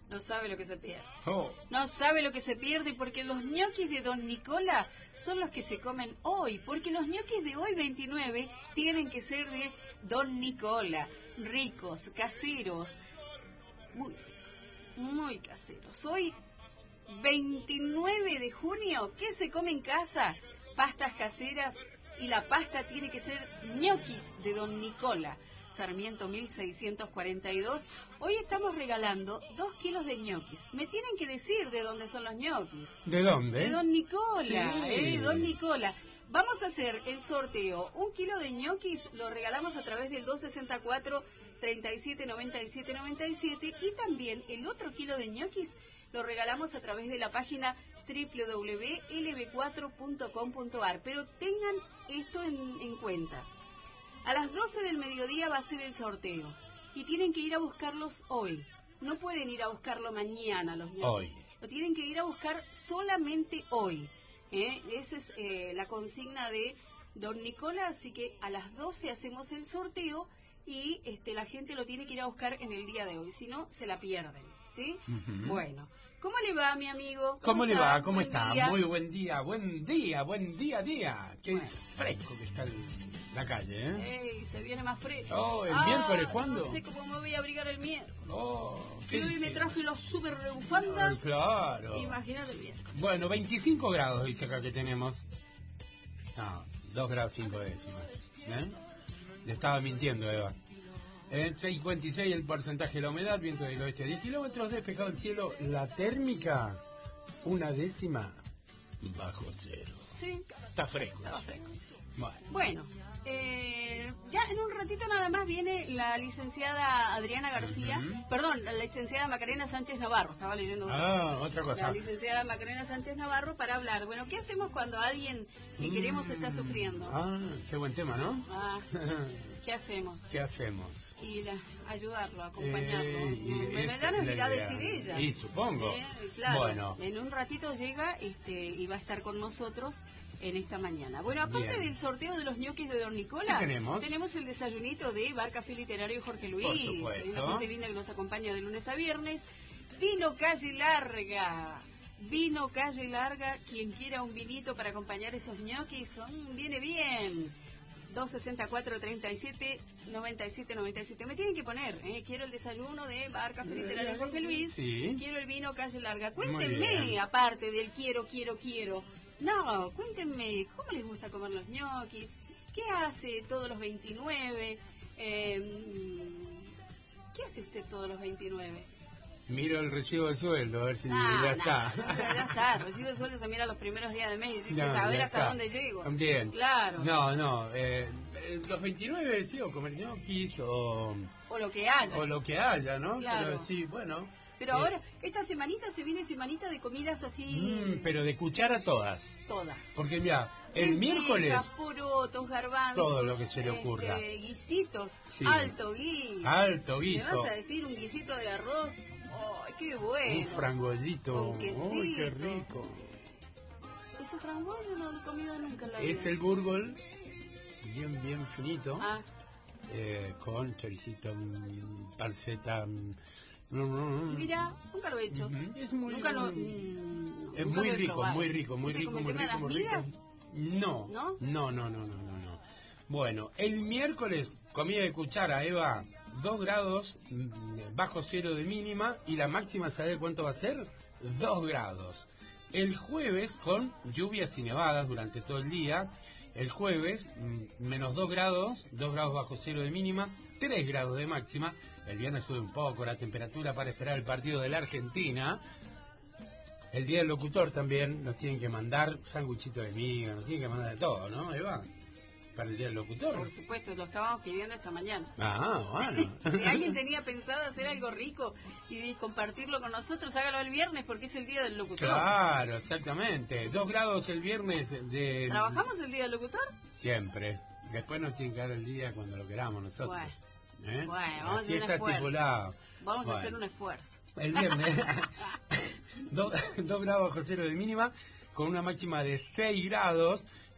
No sabe lo que se pierde. Oh. No sabe lo que se pierde porque los ñoquis de Don Nicola son los que se comen hoy. Porque los ñoquis de hoy, 29, tienen que ser de Don Nicola. Ricos, caseros, muy ricos, muy caseros. Hoy, 29 de junio, ¿qué se come en casa? Pastas caseras y la pasta tiene que ser ñoquis de Don Nicola. Sarmiento 1642. Hoy estamos regalando 2 kilos de ñoquis. Me tienen que decir de dónde son los ñoquis. ¿De dónde? De Don Nicola, Sí. Don Nicola. Vamos a hacer el sorteo. 1 kilo de ñoquis lo regalamos a través del 264 37 97 97 y también el otro kilo de ñoquis lo regalamos a través de la página www.lb4.com.ar. Pero tengan esto en cuenta. A las 12 del mediodía va a ser el sorteo y tienen que ir a buscarlos hoy. No pueden ir a buscarlo mañana los ñoquis. Lo tienen que ir a buscar solamente hoy. Esa es la consigna de Don Nicola, así que a las 12 hacemos el sorteo y la gente lo tiene que ir a buscar en el día de hoy, si no se la pierden, ¿sí? Bueno, ¿cómo le va, mi amigo? ¿Cómo le va? ¿Cómo Buen está? día. Muy buen día, buen día. Qué Bueno. fresco que está la calle, ¿eh? Ey, se viene más fresco. Oh, ¿el miércoles cuándo? No sé cómo me voy a abrigar el miércoles. Oh, Si hoy me fíjese. traje la super bufanda, Claro. imagínate el miércoles. Bueno, 25 grados dice acá que tenemos. No, 2 grados 5 décimas. Le estaba mintiendo, Eva. En 6,56 el porcentaje de la humedad, viento del oeste a 10 kilómetros, despejado el cielo, la térmica, 1 décima bajo cero. Sí, Está fresco. estaba fresco. Bueno, Bueno, ya en un ratito nada más viene la licenciada Adriana García, perdón, la licenciada Macarena Sánchez Navarro, estaba leyendo otra cosa. la licenciada Macarena Sánchez Navarro para hablar. Bueno, ¿qué hacemos cuando alguien que queremos está sufriendo? Qué buen tema, ¿no? ¿Qué hacemos? ¿Qué hacemos? Ir a ayudarlo, acompañarlo. Bueno, esa ya nos es la irá a idea. decir ella. Y supongo. Claro, Bueno. en un ratito llega y va a estar con nosotros en esta mañana. Bueno, aparte Bien. del sorteo de los ñoquis de Don Nicola, ¿Qué tenemos? tenemos el desayunito de Bar Café Literario Jorge Luis. Por supuesto. Una gente linda que nos acompaña de lunes a viernes. Vino Calle Larga. Vino Calle Larga, quien quiera un vinito para acompañar esos ñoquis, viene bien. 264 37 97 97. Me tienen que poner, quiero el desayuno de Bar Café Literario Jorge Luis. Sí. Quiero el vino Calle Larga. Muy Cuéntenme, bien. aparte del quiero. No, cuéntenme, ¿cómo les gusta comer los ñoquis? ¿Qué hace todos los 29? ¿Qué hace usted todos los 29? Miro el recibo de sueldo, a ver si No, ya está. Ya está, el recibo de sueldo se mira los primeros días del mes y dice, No, a ver ya hasta está. dónde llego. Bien. Claro. No, los 29 sí, o comer ñoquis O lo que haya. o lo que haya, ¿no? Claro. Pero sí, bueno. Pero ahora, esta semanita se viene semanita de comidas así... Pero de cuchara todas. Todas. Porque mira, el miércoles... Lentejas, porotos, garbanzos... Todo lo que se le ocurra. Guisitos, Sí. alto guiso. Alto ¿Me guiso. vas a decir un guisito de arroz? ¡Ay, qué bueno! Un frangollito. Con quesito. Uy, qué rico. Eso frangollo no he comido nunca en la vida. Es el burgol, bien finito. Ah, Con choricito, panceta. mira, nunca lo he hecho. Es muy, Nunca lo... es nunca muy lo he rico, probado. muy rico, muy ¿Ese rico, como el muy tema de rico, las muy rico. migas? No, ¿No? no. Bueno, el miércoles, comida de cuchara, Eva, 2 grados bajo cero de mínima y la máxima, ¿sabe cuánto va a ser? 2 grados. El jueves, con lluvias y nevadas durante todo el día, el jueves, menos 2 grados bajo cero de mínima, 3 grados de máxima. El viernes sube un poco la temperatura para esperar el partido de la Argentina. El día del locutor también nos tienen que mandar sanguchito de miga, nos tienen que mandar de todo, ¿no, Eva? Para el día del locutor. Por supuesto, lo estábamos pidiendo esta mañana. Bueno. Si alguien tenía pensado hacer algo rico y compartirlo con nosotros, hágalo el viernes porque es el día del locutor. Claro, exactamente. 2 grados el viernes de... ¿Trabajamos el día del locutor? Siempre. Después nos tienen que dar el día cuando lo queramos nosotros. Bueno, vamos a Así hacer un está esfuerzo. estipulado. Vamos a Bueno. hacer un esfuerzo. El viernes, 2 grados bajo cero de mínima, con una máxima de 6 grados.